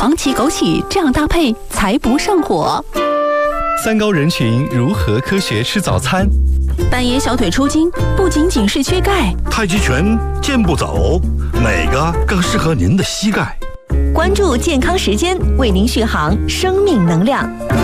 黄芪枸杞这样搭配才不上火。 三高人群如何科学吃早餐？ 半夜小腿抽筋不仅仅是缺钙， 太极拳、健步走，哪个更适合您的膝盖？ 关注健康时间，为您续航生命能量。